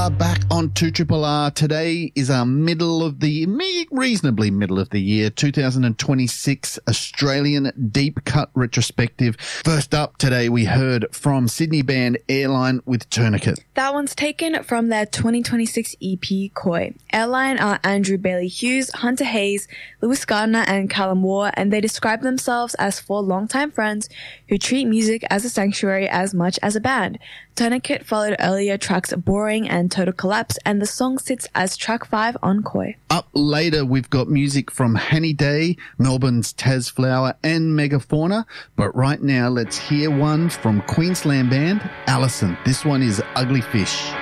Back on 2RRR. Today is our reasonably middle of the year, 2026 Australian Deep Cut retrospective. First up today, we heard from Sydney band Airline with Tourniquet. That one's taken from their 2026 EP, Koi. Airline are Andrew Bailey Hughes, Hunter Hayes, Lewis Gardner, and Callum Moore, and they describe themselves as four longtime friends who treat music as a sanctuary as much as a band. Tourniquet followed earlier tracks Boring and Total Collapse, and the song sits as track 5 on Koi. Up later, we've got music from Hanny Day, Melbourne's Taz Flower, and Megafauna. But right now, let's hear one from Queensland band Allison. This one is Ugly Fish.